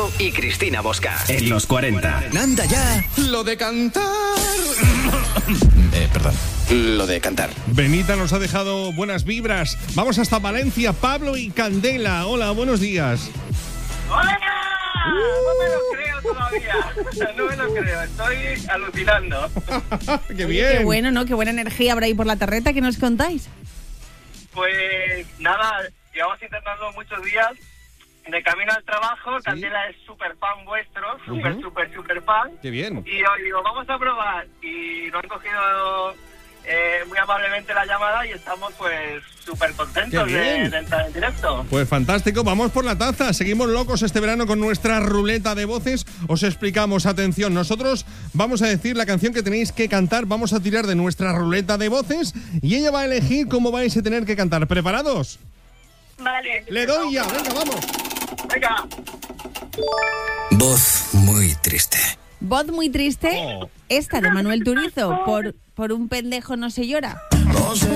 Turizo y Cristina Bosca. En los 40. ¡Anda ya! Lo de cantar. Perdón. Lo de cantar. Benita nos ha dejado buenas vibras. Vamos hasta Valencia, Pablo y Candela. Hola, buenos días. ¡Hola! No me lo creo todavía. No me lo creo. Estoy alucinando. ¡Qué bien! Qué bueno, ¿no? Qué buena energía habrá ahí por la terreta. ¿Qué nos contáis? Pues nada, llevamos intentando muchos días. De camino al trabajo, Candela es súper fan vuestro, súper fan. ¡Qué bien! Y os digo, vamos a probar. Y nos han cogido muy amablemente la llamada y estamos pues súper contentos de entrar en directo. Pues fantástico, vamos por la taza. Seguimos locos este verano con nuestra ruleta de voces. Os explicamos, atención, nosotros vamos a decir la canción que tenéis que cantar. Vamos a tirar de nuestra ruleta de voces y ella va a elegir cómo vais a tener que cantar. ¿Preparados? Vale. Le doy ya, venga, vamos. Venga. Voz muy triste. Voz muy triste. Esta de Manuel Turizo. Por un pendejo no se llora. No sé